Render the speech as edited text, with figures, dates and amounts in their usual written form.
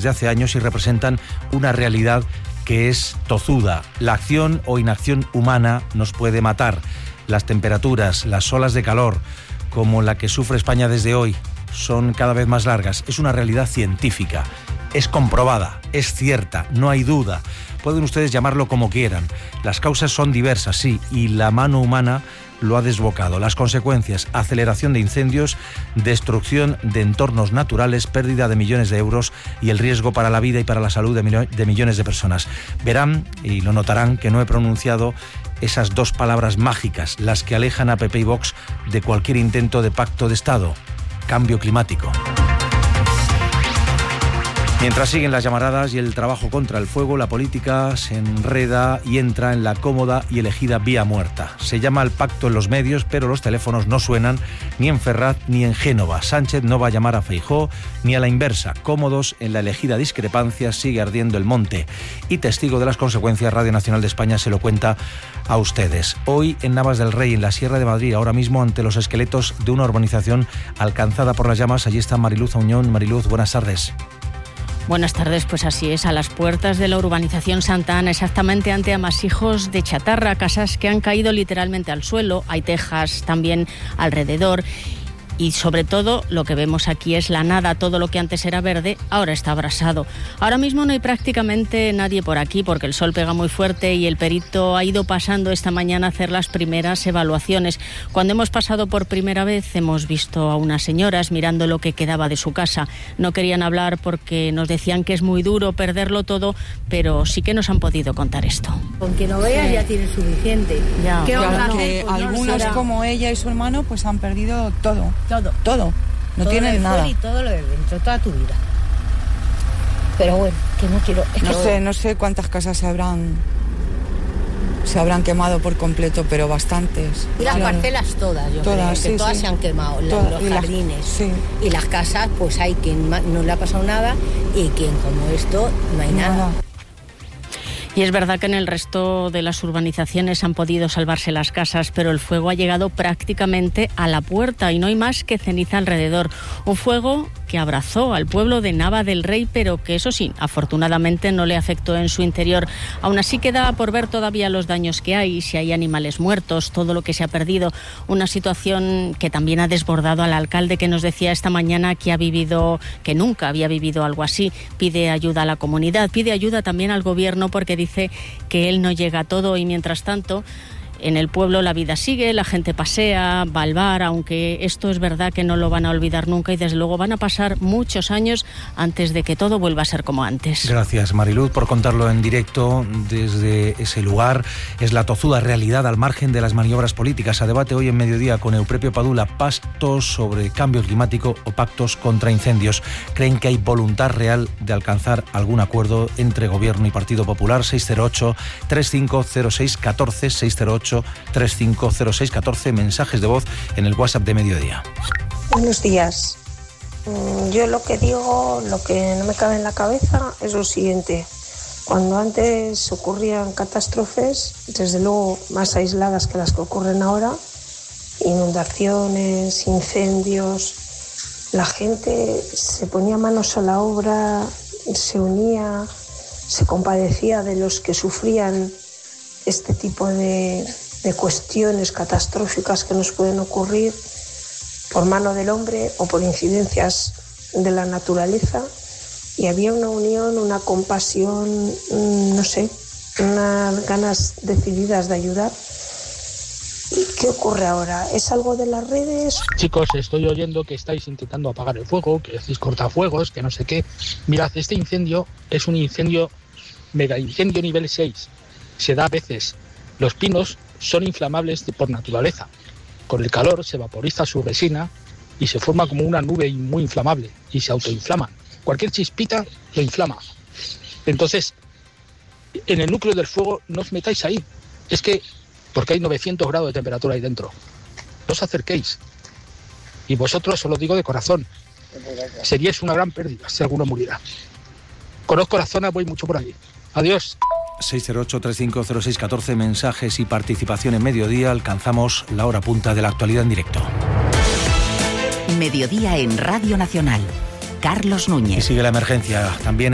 desde hace años y representan una realidad que es tozuda. La acción o inacción humana nos puede matar. Las temperaturas, las olas de calor, como la que sufre España desde hoy, son cada vez más largas. Es una realidad científica, es comprobada, es cierta, no hay duda. Pueden ustedes llamarlo como quieran. Las causas son diversas, sí, y la mano humana lo ha desbocado. Las consecuencias: aceleración de incendios, destrucción de entornos naturales, pérdida de millones de euros y el riesgo para la vida y para la salud de millones de personas. Verán y lo notarán que no he pronunciado esas dos palabras mágicas, las que alejan a PP y Vox de cualquier intento de pacto de Estado: cambio climático. Mientras siguen las llamaradas y el trabajo contra el fuego, la política se enreda y entra en la cómoda y elegida vía muerta. Se llama al pacto en los medios, pero los teléfonos no suenan ni en Ferraz ni en Génova. Sánchez no va a llamar a Feijóo ni a la inversa. Cómodos en la elegida discrepancia, sigue ardiendo el monte. Y testigo de las consecuencias, Radio Nacional de España se lo cuenta a ustedes. Hoy en Navas del Rey, en la Sierra de Madrid, ahora mismo ante los esqueletos de una urbanización alcanzada por las llamas. Allí está Mariluz Auñón. Mariluz, buenas tardes. Buenas tardes, pues así es, a las puertas de la urbanización Santa Ana, exactamente ante amasijos de chatarra, casas que han caído literalmente al suelo, hay tejas también alrededor. Y sobre todo lo que vemos aquí es la nada. Todo lo que antes era verde ahora está abrasado. Ahora mismo no hay prácticamente nadie por aquí porque el sol pega muy fuerte y el perito ha ido pasando esta mañana a hacer las primeras evaluaciones. Cuando hemos pasado por primera vez hemos visto a unas señoras mirando lo que quedaba de su casa. No querían hablar porque nos decían que es muy duro perderlo todo, pero sí que nos han podido contar esto. Con que no veas ya tienes suficiente. Ya. Claro, que pues algunos como ella y su hermano pues han perdido todo. Todo. No tienen nada. Y todo lo de dentro, toda tu vida. Pero bueno, que no quiero... No sé cuántas casas se habrán quemado por completo, pero bastantes. Y las parcelas todas, yo creo que todas se han quemado, los jardines. Sí. Y las casas, pues hay quien no le ha pasado nada y quien como esto no hay nada. Y es verdad que en el resto de las urbanizaciones han podido salvarse las casas, pero el fuego ha llegado prácticamente a la puerta y no hay más que ceniza alrededor. Un fuego que abrazó al pueblo de Nava del Rey, pero que eso sí, afortunadamente no le afectó en su interior. Aún así queda por ver todavía los daños que hay, si hay animales muertos, todo lo que se ha perdido. Una situación que también ha desbordado al alcalde, que nos decía esta mañana que nunca había vivido algo así. Pide ayuda a la comunidad, pide ayuda también al gobierno porque dice que él no llega a todo y mientras tanto en el pueblo la vida sigue, la gente pasea, va al bar, aunque esto es verdad que no lo van a olvidar nunca y desde luego van a pasar muchos años antes de que todo vuelva a ser como antes. Gracias, Mariluz, por contarlo en directo desde ese lugar. Es la tozuda realidad al margen de las maniobras políticas. A debate hoy en Mediodía con Eupepio Padula, pactos sobre cambio climático o pactos contra incendios. ¿Creen que hay voluntad real de alcanzar algún acuerdo entre Gobierno y Partido Popular? 608-3506-14, 608-3506-14, mensajes de voz en el WhatsApp de Mediodía. Buenos días. Yo lo que digo, lo que no me cabe en la cabeza es lo siguiente. Cuando antes ocurrían catástrofes, desde luego más aisladas que las que ocurren ahora, inundaciones, incendios, la gente se ponía manos a la obra, se unía, se compadecía de los que sufrían este tipo de cuestiones catastróficas que nos pueden ocurrir por mano del hombre o por incidencias de la naturaleza, y había una unión, una compasión, no sé, unas ganas decididas de ayudar. ¿Y qué ocurre ahora? ¿Es algo de las redes? Chicos, estoy oyendo que estáis intentando apagar el fuego, que decís cortafuegos, que no sé qué. Mirad, este incendio es un incendio, mega incendio nivel 6. Se da a veces. Los pinos son inflamables por naturaleza. Con el calor se vaporiza su resina y se forma como una nube muy inflamable y se autoinflama. Cualquier chispita lo inflama. Entonces, en el núcleo del fuego no os metáis ahí. Es que, porque hay 900 grados de temperatura ahí dentro. No os acerquéis. Y vosotros os lo digo de corazón. Seríais una gran pérdida si alguno muriera. Conozco la zona, voy mucho por allí. Adiós. 608-3506-14, mensajes y participación en Mediodía. Alcanzamos la hora punta de la actualidad en directo. Mediodía en Radio Nacional. Carlos Núñez. Y sigue la emergencia. También